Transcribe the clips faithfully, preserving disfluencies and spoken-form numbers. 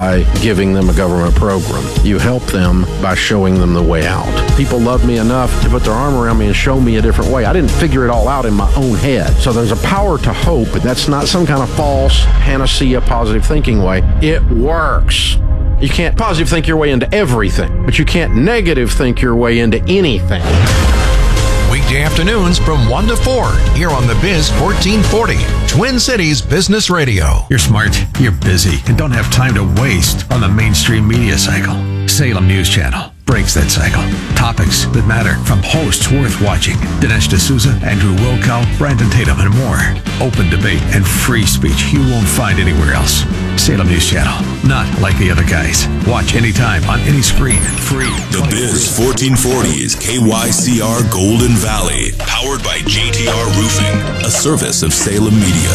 by giving them a government program. You help them by showing them the way out. People love me enough to put their arm around me and show me a different way. I didn't figure it all out in my own head. So there's a power to hope, but that's not some kind of false panacea positive thinking way. It works. You can't positive think your way into everything, but you can't negative think your way into anything. Weekday afternoons from one to four here on The Biz fourteen forty, Twin Cities Business Radio. You're smart, you're busy, and don't have time to waste on the mainstream media cycle. Salem News Channel breaks that cycle. Topics that matter from hosts worth watching. Dinesh D'Souza, Andrew Wilkow, Brandon Tatum, and more. Open debate and free speech you won't find anywhere else. Salem News Channel. Not like the other guys. Watch anytime on any screen. Free. The Biz fourteen forty is K Y C R Golden Valley. Powered by J T R Roofing. A service of Salem Media.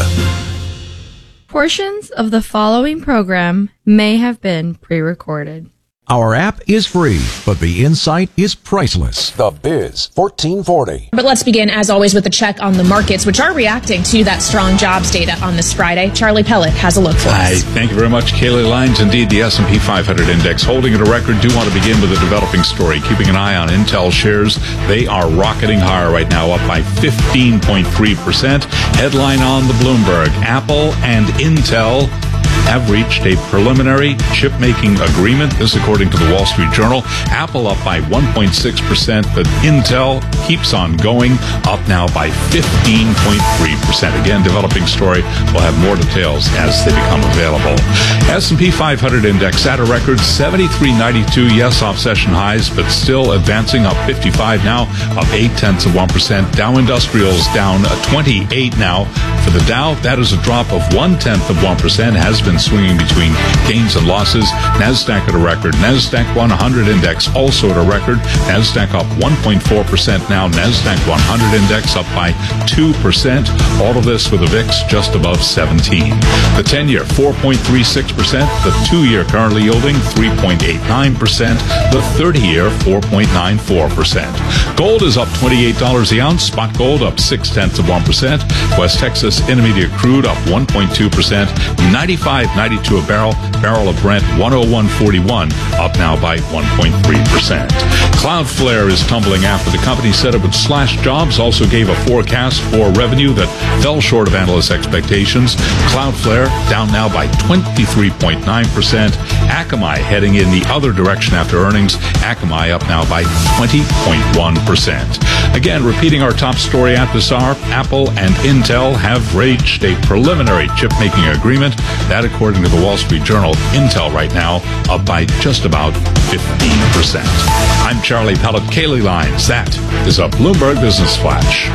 Portions of the following program may have been pre-recorded. Our app is free, but the insight is priceless. The Biz fourteen forty. But let's begin, as always, with a check on the markets, which are reacting to that strong jobs data on this Friday. Charlie Pellet has a look for Hi, us. Thank you very much, Kaylee Lines. Indeed, the S and P five hundred index holding at a record. Do want to begin with a developing story, keeping an eye on Intel shares. They are rocketing higher right now, up by fifteen point three percent. Headline on the Bloomberg, Apple and Intel have reached a preliminary chip-making agreement. This according to the Wall Street Journal. Apple up by one point six percent, but Intel keeps on going, up now by fifteen point three percent. Again, developing story. We'll have more details as they become available. S and P five hundred index at a record seventy-three ninety-two. Yes, off session highs, but still advancing, up fifty-five now, up eight tenths of one percent. Dow Industrials down twenty-eight now. For the Dow, that is a drop of one tenth of one percent. Has been swinging between gains and losses. NASDAQ at a record. NASDAQ one hundred index also at a record. NASDAQ up one point four percent now. NASDAQ one hundred index up by two percent. All of this with a V I X just above seventeen. The ten-year, four point three six percent. The two-year currently yielding three point eight nine percent. The thirty-year, four point nine four percent. Gold is up twenty-eight dollars the ounce. Spot gold up six tenths of one percent. West Texas Intermediate crude up one point two percent. ninety-five ninety-two a barrel. Barrel of Brent one oh one forty-one, up now by one point three percent. Cloudflare is tumbling after the company said it would slash jobs, also gave a forecast for revenue that fell short of analysts' expectations. Cloudflare down now by twenty-three point nine percent. Akamai heading in the other direction after earnings. Akamai up now by twenty point one percent. Again, repeating our top story at this hour, Apple and Intel have reached a preliminary chip-making agreement. That, according to the Wall Street Journal, Intel right now up by just about fifteen percent. I'm Charlie Pellet, Kaylee Lines. That is a Bloomberg Business Flash.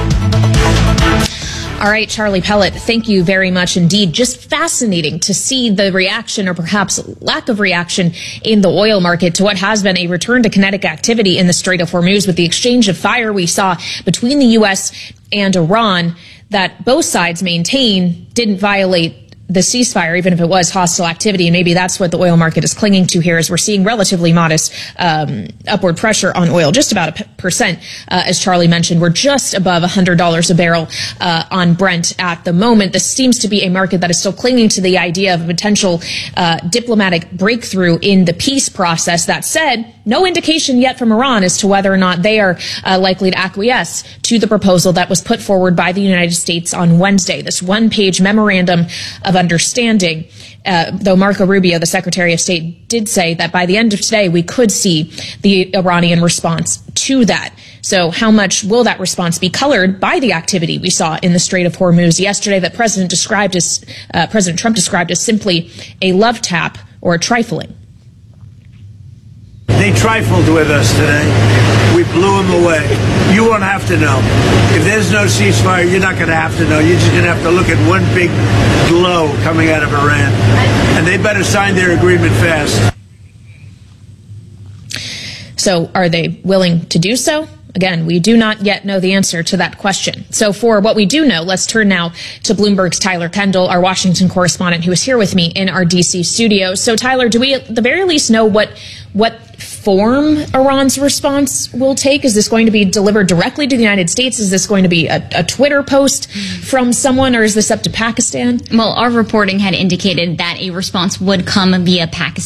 All right, Charlie Pellet, thank you very much indeed. Just fascinating to see the reaction, or perhaps lack of reaction, in the oil market to what has been a return to kinetic activity in the Strait of Hormuz, with the exchange of fire we saw between the U S and Iran that both sides maintain didn't violate the ceasefire, even if it was hostile activity. And maybe that's what the oil market is clinging to here, as we're seeing relatively modest um, upward pressure on oil, just about a p- percent. Uh, as Charlie mentioned, we're just above one hundred dollars a barrel uh, on Brent at the moment. This seems to be a market that is still clinging to the idea of a potential uh, diplomatic breakthrough in the peace process. That said, no indication yet from Iran as to whether or not they are uh, likely to acquiesce to the proposal that was put forward by the United States on Wednesday. This one-page memorandum of understanding, uh, though Marco Rubio, the Secretary of State, did say that by the end of today, we could see the Iranian response to that. So how much will that response be colored by the activity we saw in the Strait of Hormuz yesterday that President described as, uh, President Trump described as simply a love tap or a trifling? They trifled with us today. We blew them away. You won't have to know. If there's no ceasefire, you're not going to have to know. You're just going to have to look at one big glow coming out of Iran. And they better sign their agreement fast. So are they willing to do so? Again, we do not yet know the answer to that question. So for what we do know, let's turn now to Bloomberg's Tyler Kendall, our Washington correspondent, who is here with me in our D C studio. So Tyler, do we at the very least know what what form Iran's response will take? Is this going to be delivered directly to the United States? Is this going to be a, a Twitter post from someone, or is this up to Pakistan? Well, our reporting had indicated that a response would come via Pakistan.